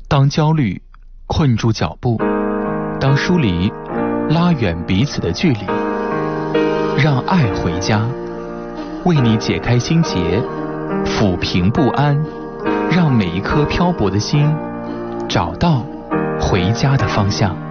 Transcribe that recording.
当焦虑困住脚步，当疏离拉远彼此的距离，让爱回家，为你解开心结，抚平不安，让每一颗漂泊的心找到回家的方向。